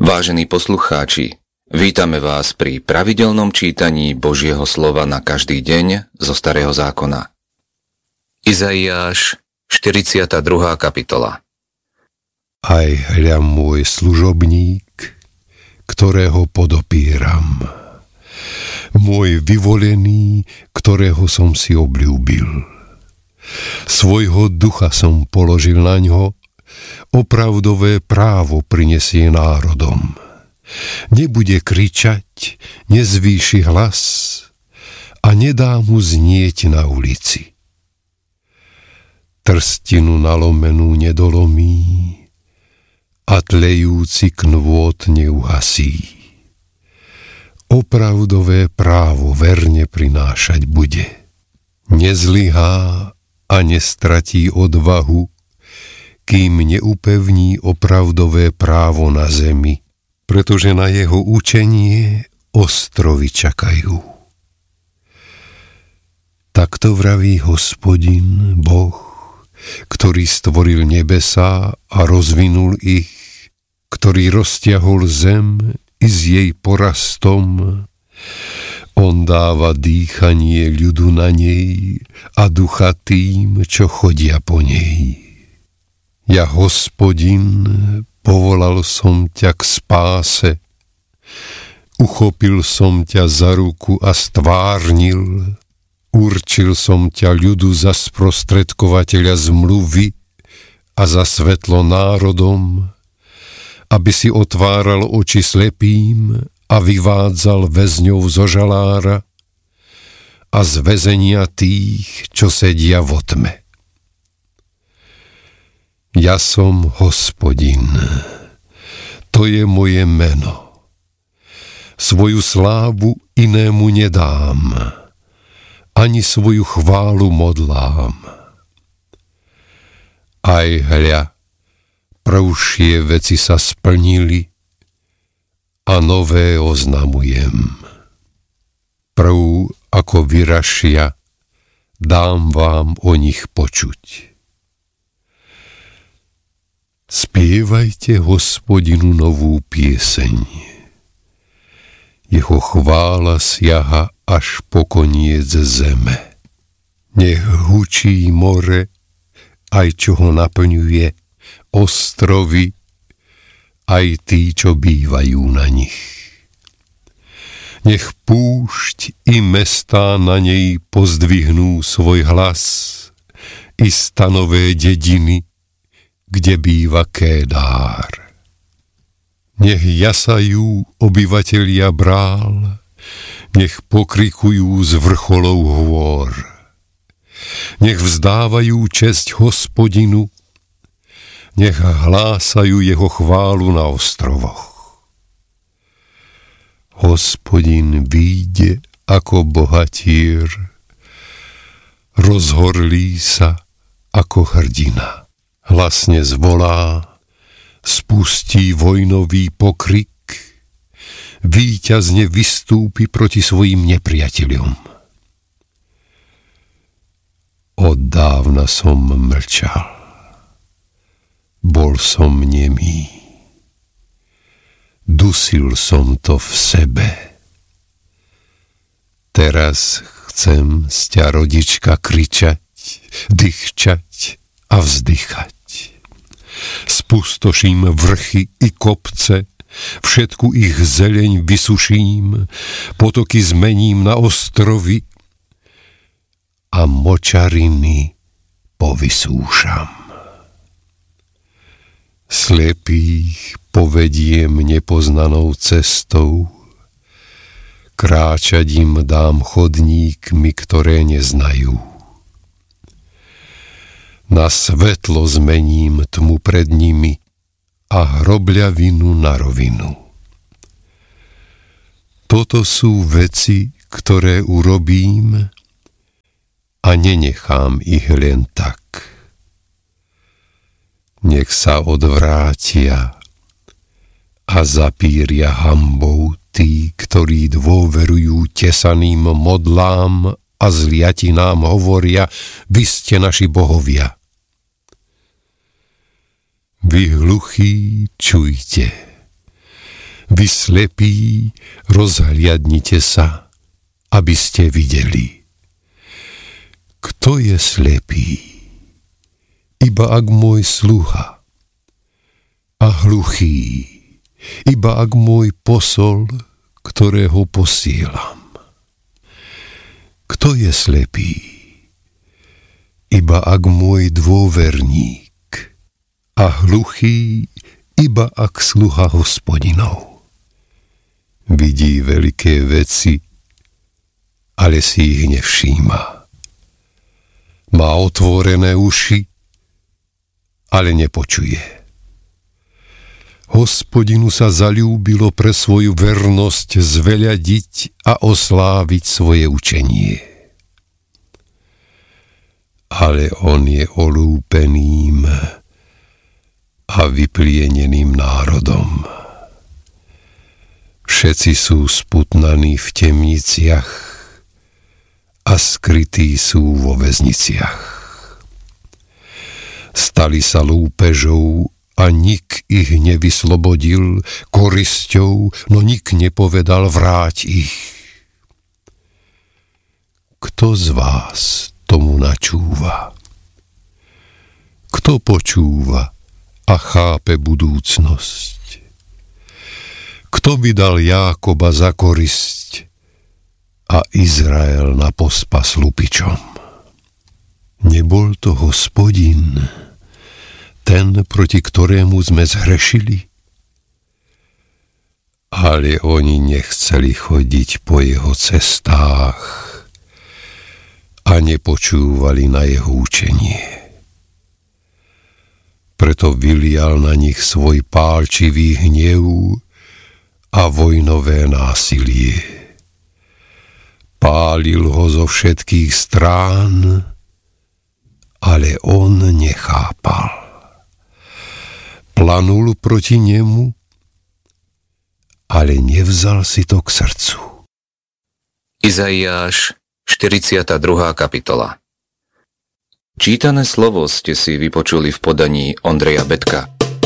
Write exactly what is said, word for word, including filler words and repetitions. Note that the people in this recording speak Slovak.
Vážení poslucháči, vítame vás pri pravidelnom čítaní Božieho slova na každý deň zo Starého zákona. Izaiáš, štyridsiata druhá kapitola. Aj hľa môj služobník, ktorého podopieram, môj vyvolený, ktorého som si obľúbil. Svojho ducha som položil na ňo, opravdové právo prinesie národom. Nebude kričať, nezvýši hlas a nedá mu znieť na ulici. Trstinu nalomenú nedolomí a tlejúci knôt neuhasí. Opravdové právo verne prinášať bude. Nezlyhá a nestratí odvahu, kým neupevní opravdové právo na zemi, pretože na jeho učenie ostrovy čakajú. Takto vraví Hospodin, Boh, ktorý stvoril nebesá a rozvinul ich, ktorý roztiahol zem i s jej porastom. On dáva dýchanie ľudu na nej a ducha tým, čo chodia po nej. Ja, Hospodin, povolal som ťa k spáse, uchopil som ťa za ruku a stvárnil, určil som ťa ľudu za sprostredkovateľa zmluvy a za svetlo národom, aby si otváral oči slepým a vyvádzal väzňov zo žalára a z väzenia tých, čo sedia vo tme. Ja som Hospodin, to je moje meno. Svoju slávu inému nedám, ani svoju chválu modlám. Aj hľa, prvšie veci sa splnili a nové oznamujem. Prv, ako vyrašia, dám vám o nich počuť. Spievajte Hospodinu novú pieseň. Jeho chvála siaha až po koniec zeme. Nech hučí more, aj čo ho naplňuje, ostrovy, aj tí, čo bývajú na nich. Nech púšť i mestá na nej pozdvihnú svoj hlas, i stanové dediny, kde býva Kédár. Nech jasajú obyvatelia brál, nech pokrikujú z vrcholov hôr. Nech vzdávajú česť Hospodinu, nech hlásajú jeho chválu na ostrovoch. Hospodin výjde ako bohatier, rozhorlí sa ako hrdina. Hlasne zvolá, spustí vojnový pokrik, víťazne vystúpi proti svojim nepriateľom. Od dávna som mlčal, bol som nemý, dusil som to v sebe. Teraz chcem z ťa, rodička, kričať, dýchčať a vzdychať. Spustoším vrchy i kopce, všetku ich zeleň vysuším, potoky zmením na ostrovy a močariny povysúšam. Slepých povediem nepoznanou cestou, kráčať im dám chodníkmi, ktoré neznajú. Na svetlo zmením tmu pred nimi a hrobľavinu na rovinu. Toto sú veci, ktoré urobím a nenechám ich len tak. Nech sa odvrátia a zapíria hanbou tí, ktorí dôverujú tesaným modlám a zliatinám hovoria, vy ste naši bohovia. Vy hluchí, čujte. Vy slepí, rozhliadnite sa, aby ste videli. Kto je slepý? Iba ak môj sluha. A hluchý, iba ak môj posol, ktorého posielam. Kto je slepý? Iba ak môj dôverník. A hluchý, iba ak sluha Hospodinov. Vidí veľké veci, ale si ich nevšíma. Má otvorené uši, ale nepočuje. Hospodinu sa zaľúbilo pre svoju vernosť zveľadiť a osláviť svoje učenie. Ale on je olúpeným a vyplieneným národom. Všetci sú sputnaní v temniciach a skrytí sú vo väzniciach. Stali sa lúpežou a nik ich nevyslobodil, korisťou, no nik nepovedal vráť ich. Kto z vás tomu načúva? Kto počúva a chápe budúcnosť? Kto by dal Jákoba za korisť a Izrael na pospas lupičom? Nebol to Hospodin, ten, proti ktorému sme zhrešili? Ale oni nechceli chodiť po jeho cestách a nepočúvali na jeho učenie. Preto vylial na nich svoj pálčivý hnev a vojnové násilie. Pálil ho zo všetkých strán, ale on nechápal. Planul proti nemu, ale nevzal si to k srdcu. Izaiáš, štyridsiata druhá kapitola. Čítané slovo ste si vypočuli v podaní Ondreja Betka.